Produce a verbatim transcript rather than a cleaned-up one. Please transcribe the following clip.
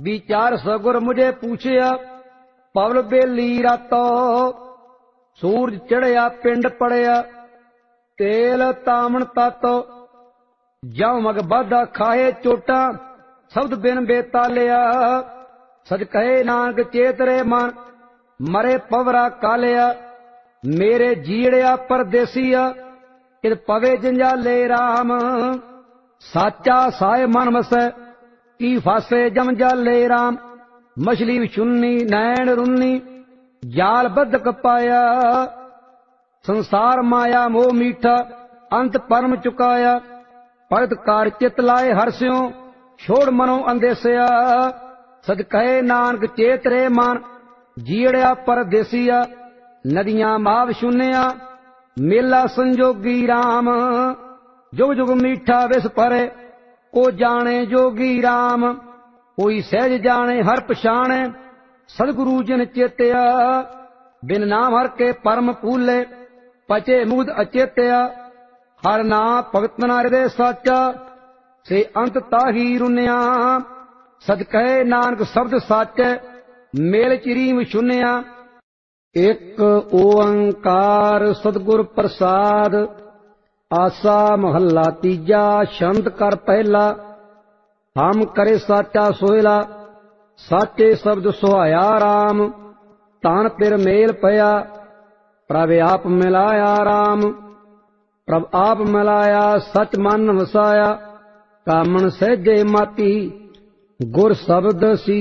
विचार सगुर मुझे पूछया, पवल बेली रातो, सूरज चढ़या पिंड पड़या, तेल तामन तातो, जव मग बाधा खाए चोटा, शब्द बिन बेतालिया, सच कहे नानक चेतरे मन, मरे पवरा कालिया, मेरे जीड़िया परदेसिया, इद पवे जंजाले राम, साचा साए मन वसै, की फासे जम जाले राम, मछली विचुन्नी नैन रुन्नी, जाल बद्धक पाया, संसार माया मोह मीठा, अंत परम चुकाया, भगत कार चित लाए हरस्यों, छोड़ मनो अंदेसिया, सच कहे नानक चेतरे मन, जीड़िया परदेसिया, नदियां माव शून्या, मेला संजोगी राम, जुग जुग मीठा विस परे, को जाने जोगी राम, कोई सहज जाने हर पछाणे, सदगुरु जिन चेत्या, बिन नाम हर के परम पूले, पचे मुग्ध अचेत्या, हर नाम भगत ना हृदय साचा, से अंत ताही रुन्या, सच कहे नानक शब्द साचे, मेल चिरीम शून्या। एक ओंकार सतगुर प्रसाद, आसा महला तीजा, छंद कर पहला, हम करे साचा सोहला, साचे शब्द सुहाया राम, तान पिर मेल पया, प्रभ आप मिलाया राम, प्रभ आप मिलाया, सच मन वसाया, कामन सहजे माती, गुर शब्द सी